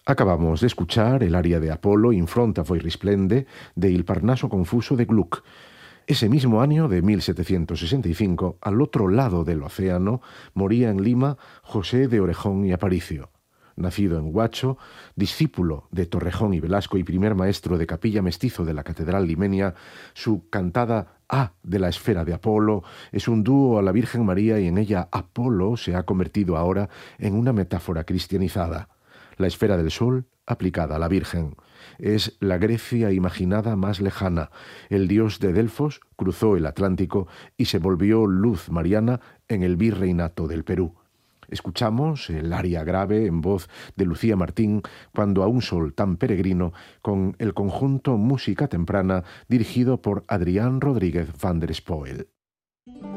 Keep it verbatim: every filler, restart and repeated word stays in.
Acabamos de escuchar el aria de Apolo in fronte a voi risplende de Il Parnaso confuso de Gluck. Ese mismo año de mil setecientos sesenta y cinco, al otro lado del océano, moría en Lima José de Orejón y Aparicio. Nacido en Huacho, discípulo de Torrejón y Velasco y primer maestro de capilla mestizo de la Catedral Limenia, su cantada A de la esfera de Apolo es un dúo a la Virgen María y en ella Apolo se ha convertido ahora en una metáfora cristianizada. La esfera del sol aplicada a la Virgen. Es la Grecia imaginada más lejana. El dios de Delfos cruzó el Atlántico y se volvió luz mariana en el virreinato del Perú. Escuchamos el aria grave en voz de Lucía Martín, Cuando a un sol tan peregrino, con el conjunto Música Temprana dirigido por Adrián Rodríguez van der Spoel.